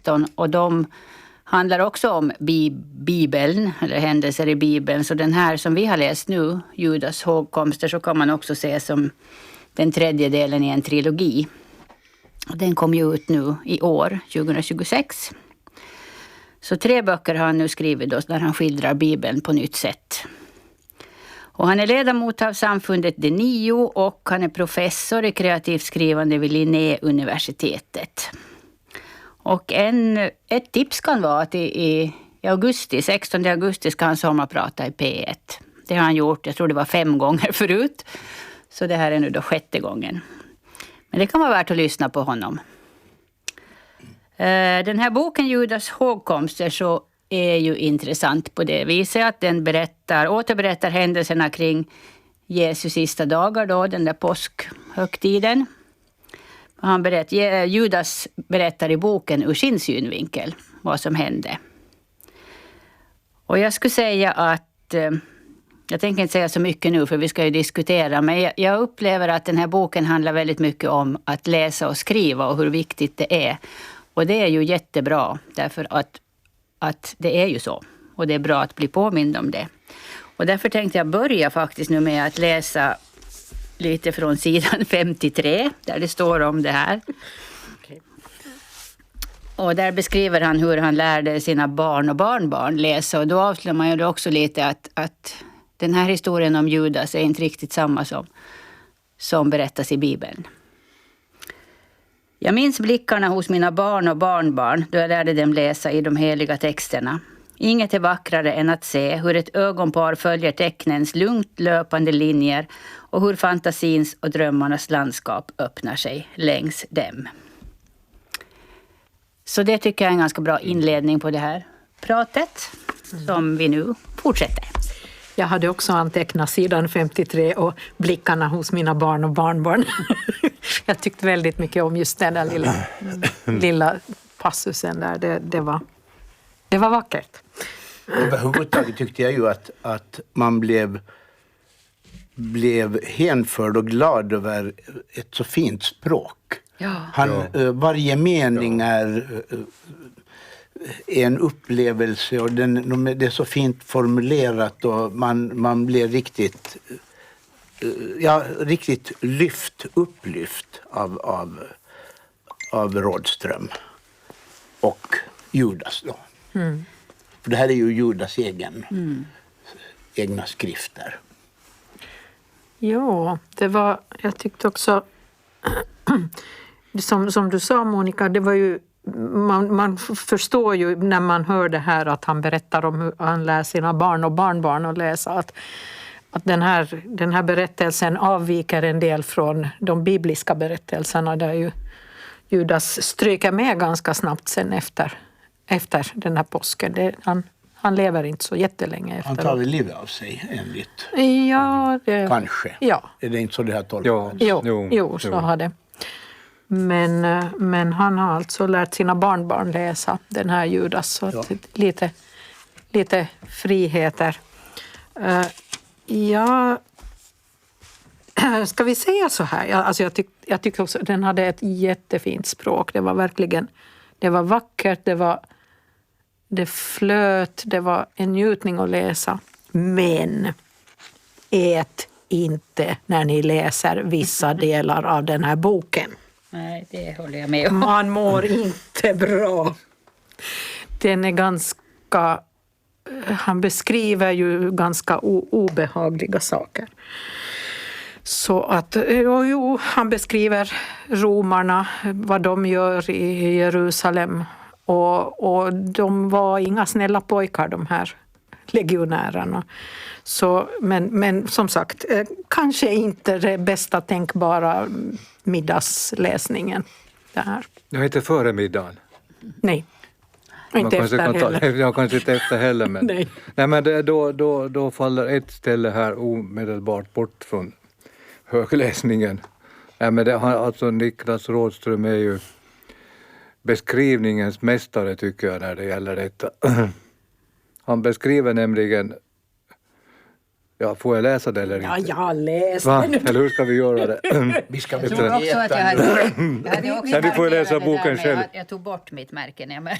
13 och de handlar också om Bibeln eller händelser i Bibeln. Så den här som vi har läst nu, Judas hågkomster, så kan man också se som den tredje delen i en trilogi. Den kom ju ut nu i år, 2026. Så 3 böcker har han nu skrivit då, där han skildrar Bibeln på nytt sätt. Och han är ledamot av samfundet De Nio och han är professor i kreativt skrivande vid Linnéuniversitetet. Och ett tips kan vara att i augusti, 16 augusti ska han sommarprata i P1. Det har han gjort, jag tror det var 5 gånger förut. Så det här är nu då 6:e gången. Men det kan vara värt att lyssna på honom. Den här boken Judas hågkomster så är ju intressant på det viset att den återberättar händelserna kring Jesu sista dagar då, den där påskhögtiden. Judas berättar i boken ur sin synvinkel vad som hände. Och jag skulle säga att, jag tänker inte säga så mycket nu för vi ska ju diskutera, men jag upplever att den här boken handlar väldigt mycket om att läsa och skriva och hur viktigt det är. Och det är ju jättebra därför att det är ju så. Och det är bra att bli påmind om det. Och därför tänkte jag börja faktiskt nu med att läsa lite från sidan 53 där det står om det här. Okay. Och där beskriver han hur han lärde sina barn och barnbarn läsa. Och då avslöjar man ju också lite att den här historien om Judas är inte riktigt samma som berättas i Bibeln. Jag minns blickarna hos mina barn och barnbarn då jag lärde dem läsa i de heliga texterna. Inget är vackrare än att se hur ett ögonpar följer tecknens lugnt löpande linjer och hur fantasins och drömmarnas landskap öppnar sig längs dem. Så det tycker jag är en ganska bra inledning på det här pratet som vi nu fortsätter. Jag hade också antecknat sidan 53 och blickarna hos mina barn och barnbarn. Jag tyckte väldigt mycket om just den där lilla passusen där. Det var vackert. Överhuvudtaget tyckte jag ju att man blev hänförd och glad över ett så fint språk. Ja. Varje mening är en upplevelse och det är så fint formulerat och man blir riktigt upplyft av Rådström och Judas då. Mm. För det här är ju Judas egna skrifter. Ja, jag tyckte också som du sa Monica, det var ju man förstår ju när man hör det här att han berättar om hur han lär sina barn och barnbarn att läsa att den här berättelsen avviker en del från de bibliska berättelserna där ju Judas stryker med ganska snabbt sen efter den här påsken. Han lever inte så jättelänge efter. Han tar väl livet av sig enligt. Ja, kanske. Ja. Är det inte så det här tolkas? Jo, så har det. Men han har alltså lärt sina barnbarn läsa den här Judas. Så att lite friheter. Ska vi säga så här? Alltså jag tycker också att den hade ett jättefint språk. Det var vackert, det flöt, det var en njutning att läsa. Men ät inte när ni läser vissa delar av den här boken. Nej, det håller jag med om. Man mår inte bra. Den är ganska... Han beskriver ju ganska obehagliga saker. Så att... han beskriver romarna, vad de gör i Jerusalem. Och de var inga snälla pojkar, de här legionärerna. Så, men som sagt, kanske inte det bästa tänkbara middagsläsningen. Det här. Jag är inte före middagen. Nej. Inte efter heller. Jag kanske inte efter heller. Men, nej, men då faller ett ställe här omedelbart bort från högläsningen. Nej, men alltså Niklas Rådström är ju beskrivningens mästare tycker jag när det gäller detta. Han beskriver nämligen... Ja, får jag läsa det eller inte? Ja, jag läser det. Eller hur ska vi göra det? Vi ska jag tror också att jag hade du får läsa boken själv. Jag tog bort mitt märke när jag